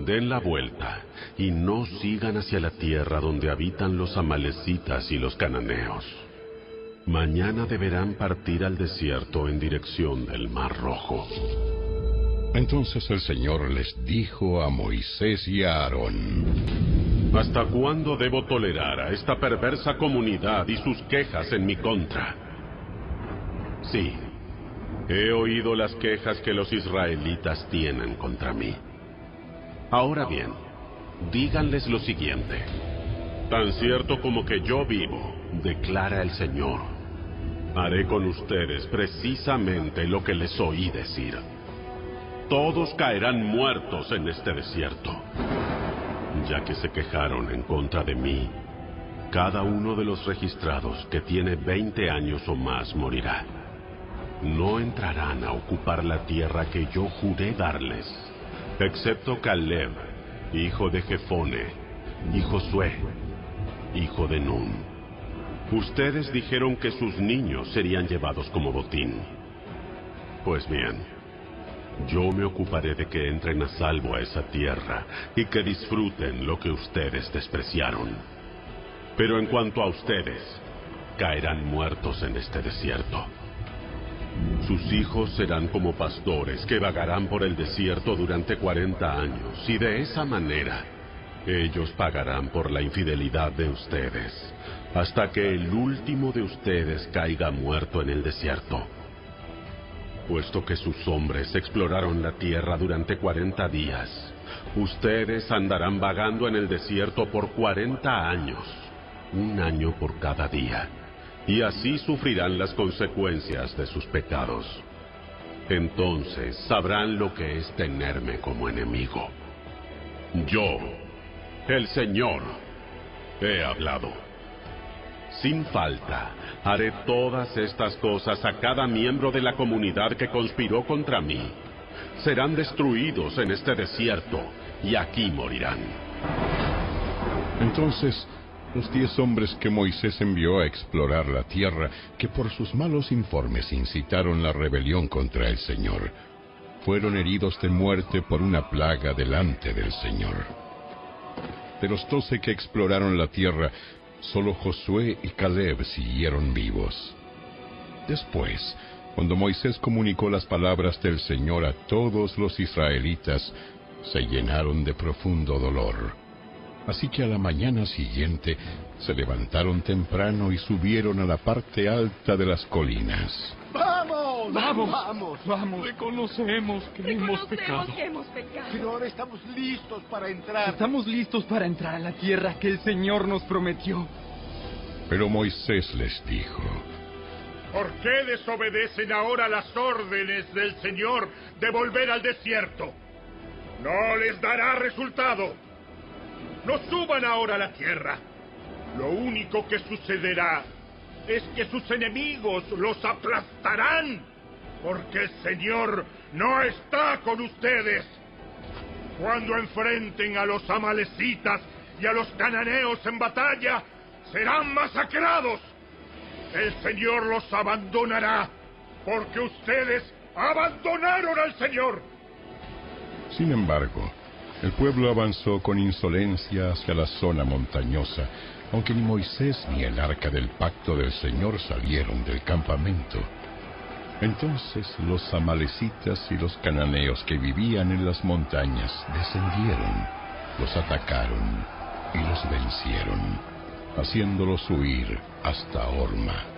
den la vuelta y no sigan hacia la tierra donde habitan los amalecitas y los cananeos. Mañana deberán partir al desierto en dirección del Mar Rojo. Entonces el Señor les dijo a Moisés y a Aarón: ¿Hasta cuándo debo tolerar a esta perversa comunidad y sus quejas en mi contra? Sí, he oído las quejas que los israelitas tienen contra mí. Ahora bien, díganles lo siguiente: tan cierto como que yo vivo, declara el Señor, haré con ustedes precisamente lo que les oí decir. Todos caerán muertos en este desierto. Ya que se quejaron en contra de mí, cada uno de los registrados que tiene 20 años o más morirá. No entrarán a ocupar la tierra que yo juré darles, excepto Caleb, hijo de Jefone, y Josué, hijo de Nun. Ustedes dijeron que sus niños serían llevados como botín. Pues bien, yo me ocuparé de que entren a salvo a esa tierra y que disfruten lo que ustedes despreciaron. Pero en cuanto a ustedes, caerán muertos en este desierto. Sus hijos serán como pastores que vagarán por el desierto durante 40 años, y de esa manera ellos pagarán por la infidelidad de ustedes, hasta que el último de ustedes caiga muerto en el desierto. Puesto que sus hombres exploraron la tierra durante 40 días, ustedes andarán vagando en el desierto por 40 años, un año por cada día, y así sufrirán las consecuencias de sus pecados. Entonces sabrán lo que es tenerme como enemigo. Yo, el Señor, he hablado. Sin falta, haré todas estas cosas a cada miembro de la comunidad que conspiró contra mí. Serán destruidos en este desierto, y aquí morirán. Entonces, los 10 hombres que Moisés envió a explorar la tierra, que por sus malos informes incitaron la rebelión contra el Señor, fueron heridos de muerte por una plaga delante del Señor. De los 12 que exploraron la tierra, solo Josué y Caleb siguieron vivos. Después, cuando Moisés comunicó las palabras del Señor a todos los israelitas, se llenaron de profundo dolor. Así que a la mañana siguiente se levantaron temprano y subieron a la parte alta de las colinas. ¡Vamos! ¡Vamos! ¡Vamos! ¡Vamos! Reconocemos que hemos pecado. Pero ahora estamos listos para entrar. Estamos listos para entrar a la tierra que el Señor nos prometió. Pero Moisés les dijo: ¿por qué desobedecen ahora las órdenes del Señor de volver al desierto? No les dará resultado. No suban ahora a la tierra. Lo único que sucederá es que sus enemigos los aplastarán, porque el Señor no está con ustedes. Cuando enfrenten a los amalecitas y a los cananeos en batalla, serán masacrados. El Señor los abandonará, porque ustedes abandonaron al Señor. Sin embargo, el pueblo avanzó con insolencia hacia la zona montañosa, aunque ni Moisés ni el arca del pacto del Señor salieron del campamento. Entonces los amalecitas y los cananeos que vivían en las montañas descendieron, los atacaron y los vencieron, haciéndolos huir hasta Horma.